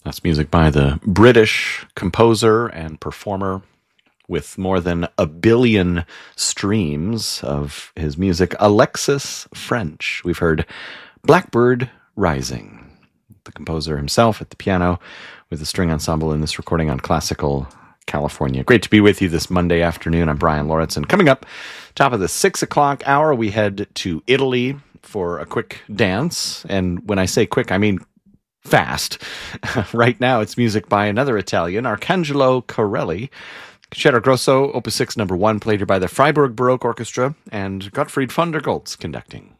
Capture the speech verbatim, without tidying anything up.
That's music by the British composer and performer with more than a billion streams of his music, Alexis French. We've heard Blackbird Rising, the composer himself at the piano with the string ensemble in this recording on Classical California. Great to be with you this Monday afternoon. I'm Brian Lauritsen. Coming up, top of the six o'clock hour, we head to Italy for a quick dance. And when I say quick, I mean fast. Right now, it's music by another Italian, Arcangelo Corelli. Concerto Grosso, Opus six, number one, played here by the Freiburg Baroque Orchestra, and Gottfried von der Goltz conducting.